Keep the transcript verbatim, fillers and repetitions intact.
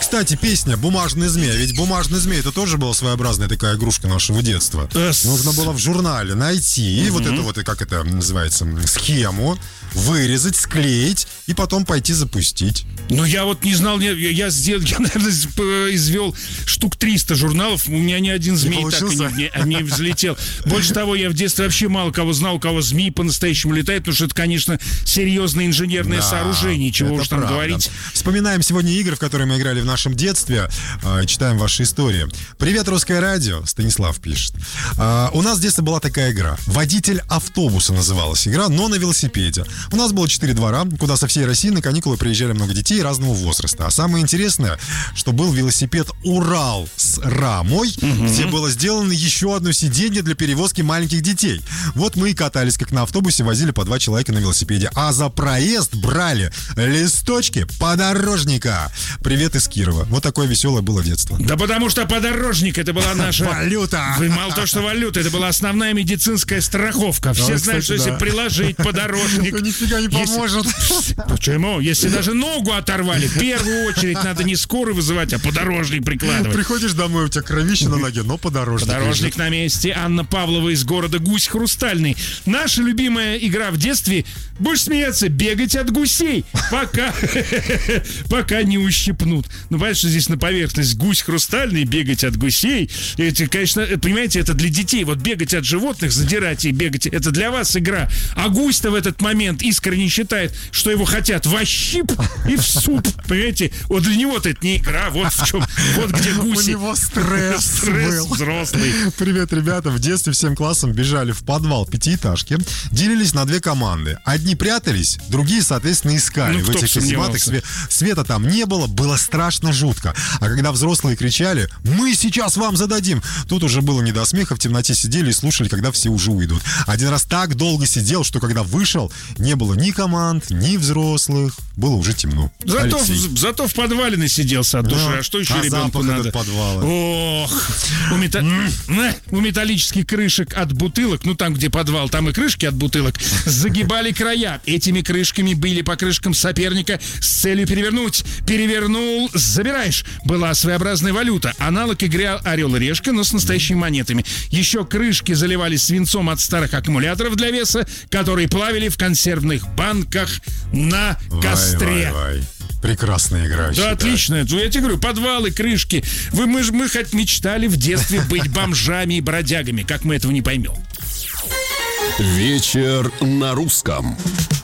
кстати, песня «Бумажный змей». Ведь «Бумажный змей» — это тоже была своеобразная такая игрушка нашего детства. Нужно было в журнале найти mm-hmm. вот это вот, как это называется, схему, вырезать, склеить и потом пойти запустить. Ну, я вот не знал, я, я сделал, я, наверное, извел штук триста журналов, у меня ни один змей так и не, не, не взлетел. Больше того, я в детстве вообще мало кого знал, у кого змеи по-настоящему летают, потому что это, конечно, серьезное инженерное да, сооружение, чего уж там правда. говорить. Вспоминаем сегодня игры, в которые мы играли в нашем детстве, э, читаем ваши истории. Привет, Русское радио, Станислав пишет. Э, у нас в детстве была такая игра. «Водитель автобуса» называлась игра, но на велосипеде. У нас было четыре двора, куда со всей России на каникулы приезжали много детей разного возраста. А самое интересное, что был велосипед «Урал» с рамой, угу. где было сделано еще одно сиденье для перевозки маленьких детей. Вот мы и катались, как на автобусе, возили по два человека на велосипеде. А за проезд брали листочки подорожника. Привет из Кирова. Вот такое веселое было детство. Да потому что подорожник — это была наша... Валюта! Вы мало то, что валюта, это была основная медицинская страховка. Все да, знают, кстати, что да. если приложить подорожник... Это нифига не поможет. Почему? Если даже ногу оторвали, в первую очередь надо не скорую вызывать, а подорожник прикладывать. Приходишь домой, у тебя кровище на ноге, но подорожник. Подорожник лежит. на месте. Анна Павлова из города Гусь Хрустальный. Наша любимая игра в детстве, будешь смеяться, бегать от гусей, пока, пока не ущипнут. Ну, понимаешь, что здесь на поверхность гусь хрустальный, бегать от гусей. Это, конечно, понимаете, это для детей. Вот бегать от животных, задирать и бегать, это для вас игра. А гусь-то в этот момент искренне считает, что его хотят в щип и в суп. Понимаете? Вот для него-то это не игра. Вот в чем. Вот где гуси. У него стресс, стресс был. взрослый. Привет, ребята. В детстве всем классом бежали в подвал пятиэтажки, делились на две команды. Одни прятались, другие, соответственно, искали. Ну, в этих казематах све- света там не было, было страшно жутко. А когда взрослые кричали: «Мы сейчас вам зададим!», тут уже было не до смеха, в темноте сидели и слушали, когда все уже уйдут. Один раз так долго сидел, что когда вышел, не было ни команд, ни взрослых. Было уже темно. Зато, в, зато в подвале насиделся от души. Да. А что еще а ребенку надо? Ох, у, мета... у металлических крышек от бутылок, ну там, где подвал, там и крышки от бутылок, загибали края. Этими крышками били по крышкам соперника с целью перевернуть. Перевернул, забираешь. Была своеобразная валюта. Аналог игры «Орел и решка», но с настоящими монетами. Еще крышки заливались свинцом от старых аккумуляторов для веса, которые плавили в консервных банках на костре. Вай, вай, вай. Прекрасная игра. Да, считаю. отлично. Я тебе говорю, подвалы, крышки. Вы, мы, мы хоть мечтали в детстве быть бомжами и бродягами. Как мы этого не поймем? Вечер на русском.